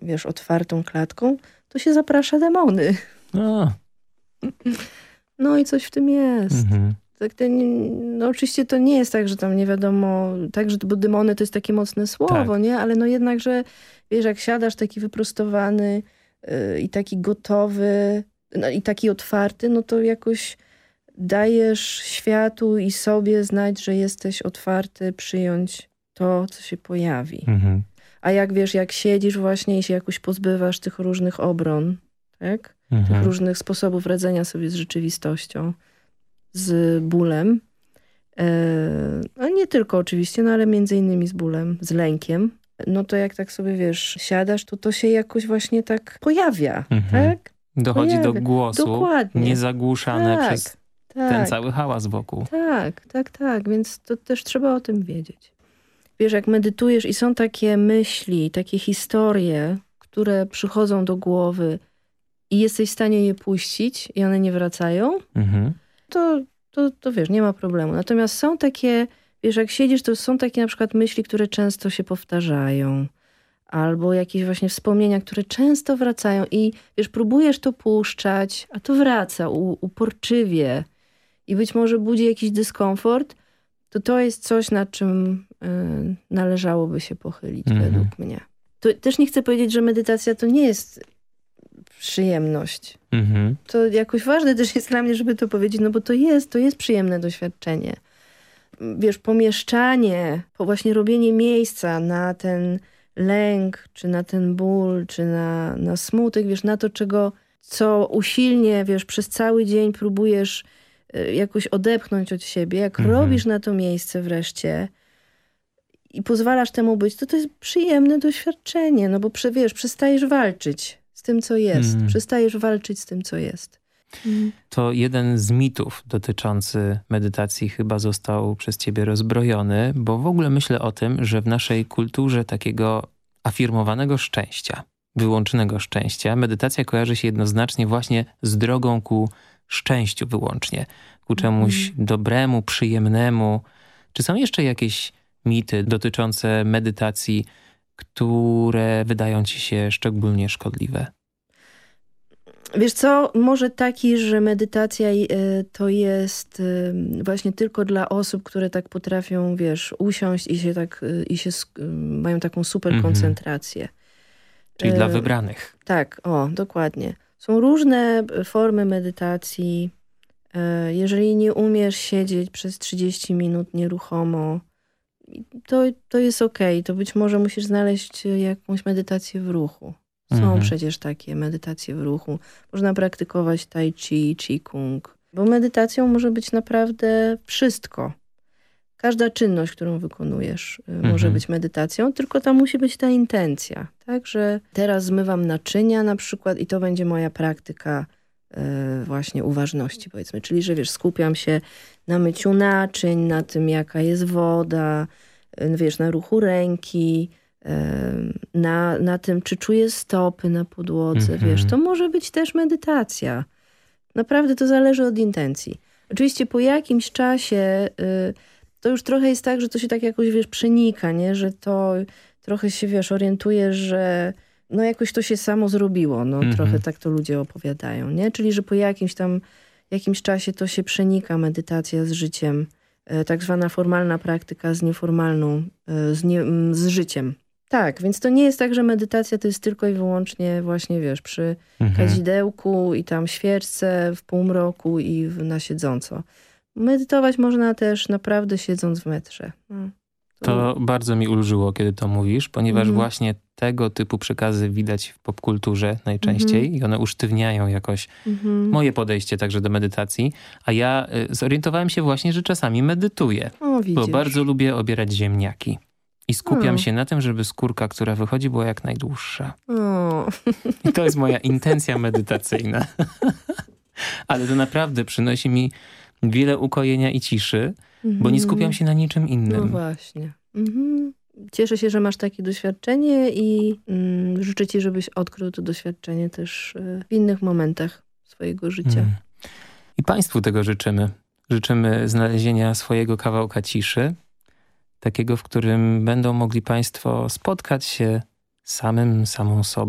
wiesz, otwartą klatką, to się zaprasza demony. No. No i coś w tym jest. Mhm. Tak, no oczywiście to nie jest tak, że tam nie wiadomo, tak, że, bo demony to jest takie mocne słowo, Tak. nie? Ale no jednak, że wiesz, jak siadasz taki wyprostowany i taki gotowy, no i taki otwarty, no to jakoś dajesz światu i sobie znać, że jesteś otwarty przyjąć to, co się pojawi. Mhm. A jak wiesz, jak siedzisz właśnie i się jakoś pozbywasz tych różnych obron, tak? Tych różnych sposobów radzenia sobie z rzeczywistością, z bólem. No nie tylko oczywiście, no ale między innymi z bólem, z lękiem. No to jak tak sobie, wiesz, siadasz, to się jakoś właśnie tak pojawia, tak? Dochodzi do głosu, dokładnie. niezagłuszane przez ten cały hałas wokół. Tak. Więc to też trzeba o tym wiedzieć. Wiesz, jak medytujesz i są takie myśli, takie historie, które przychodzą do głowy i jesteś w stanie je puścić i one nie wracają, to wiesz, nie ma problemu. Natomiast są takie, wiesz, jak siedzisz, to są takie na przykład myśli, które często się powtarzają. Albo jakieś właśnie wspomnienia, które często wracają i wiesz, próbujesz to puszczać, a to wraca uporczywie i być może budzi jakiś dyskomfort, to jest coś, nad czym należałoby się pochylić według mnie. To też nie chcę powiedzieć, że medytacja to nie jest przyjemność. To jakoś ważne też jest dla mnie, żeby to powiedzieć, no bo to jest przyjemne doświadczenie. Wiesz, pomieszczanie, właśnie robienie miejsca na ten lęk, czy na ten ból, czy na smutek, wiesz, na to, co usilnie, wiesz, przez cały dzień próbujesz jakoś odepchnąć od siebie. Jak robisz na to miejsce wreszcie i pozwalasz temu być, to jest przyjemne doświadczenie, no bo wiesz, przestajesz walczyć z tym, co jest. Przestajesz walczyć z tym, co jest. To jeden z mitów dotyczący medytacji chyba został przez ciebie rozbrojony, bo w ogóle myślę o tym, że w naszej kulturze takiego afirmowanego szczęścia, wyłącznego szczęścia, medytacja kojarzy się jednoznacznie właśnie z drogą ku szczęściu wyłącznie, ku czemuś dobremu, przyjemnemu. Czy są jeszcze jakieś mity dotyczące medytacji, które wydają ci się szczególnie szkodliwe? Wiesz co, może taki, że medytacja to jest właśnie tylko dla osób, które tak potrafią, wiesz, usiąść i mają taką super koncentrację. Czyli dla wybranych. Tak, dokładnie. Są różne formy medytacji. Jeżeli nie umiesz siedzieć przez 30 minut nieruchomo, to jest okej. To być może musisz znaleźć jakąś medytację w ruchu. Są przecież takie medytacje w ruchu. Można praktykować tai chi, qigong. Bo medytacją może być naprawdę wszystko. Każda czynność, którą wykonujesz, może być medytacją, tylko tam musi być ta intencja. Tak, że teraz zmywam naczynia na przykład i to będzie moja praktyka właśnie uważności, powiedzmy. Czyli, że wiesz, skupiam się na myciu naczyń, na tym, jaka jest woda, wiesz, na ruchu ręki, na tym, czy czuję stopy na podłodze, wiesz, to może być też medytacja. Naprawdę to zależy od intencji. Oczywiście po jakimś czasie to już trochę jest tak, że to się tak jakoś, wiesz, przenika, nie? Że to trochę się, wiesz, orientujesz, że no jakoś to się samo zrobiło, no trochę tak to ludzie opowiadają, nie? Czyli, że po jakimś czasie to się przenika medytacja z życiem, tak zwana formalna praktyka z nieformalną, z życiem. Tak, więc to nie jest tak, że medytacja to jest tylko i wyłącznie właśnie, wiesz, przy kadzidełku i tam świeczce w półmroku i na siedząco. Medytować można też naprawdę siedząc w metrze. To bardzo mi ulżyło, kiedy to mówisz, ponieważ właśnie tego typu przekazy widać w popkulturze najczęściej i one usztywniają jakoś moje podejście także do medytacji, a ja zorientowałem się właśnie, że czasami medytuję, bo bardzo lubię obierać ziemniaki. I skupiam się na tym, żeby skórka, która wychodzi, była jak najdłuższa. I to jest moja intencja medytacyjna. Ale to naprawdę przynosi mi wiele ukojenia i ciszy, bo nie skupiam się na niczym innym. No właśnie. Cieszę się, że masz takie doświadczenie i życzę ci, żebyś odkrył to doświadczenie też w innych momentach swojego życia. I państwu tego życzymy. Życzymy znalezienia swojego kawałka ciszy, takiego, w którym będą mogli państwo spotkać się samą sobą.